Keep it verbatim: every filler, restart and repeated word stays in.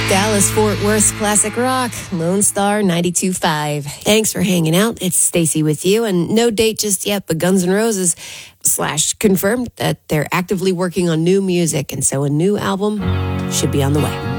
Dallas Fort Worth's classic rock, Lone Star ninety-two point five. Thanks for hanging out. It's Stacy with you, and no date just yet, but Guns N' Roses slash confirmed that they're actively working on new music, and so a new album should be on the way.